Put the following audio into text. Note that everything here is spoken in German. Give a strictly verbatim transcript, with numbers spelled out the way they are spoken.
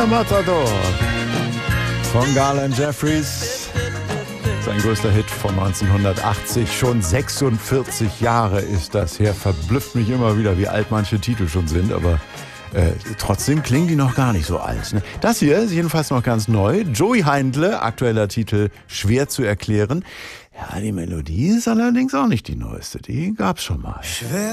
Der Matador von Garland Jeffries. Sein größter Hit von neunzehnhundertachtzig. Schon sechsundvierzig Jahre ist das her. Verblüfft mich immer wieder, wie alt manche Titel schon sind. Aber äh, trotzdem klingen die noch gar nicht so alt. Ne? Das hier ist jedenfalls noch ganz neu. Joey Heindle, aktueller Titel Schwer zu erklären. Ja, die Melodie ist allerdings auch nicht die neueste. Die gab's schon mal. Schwer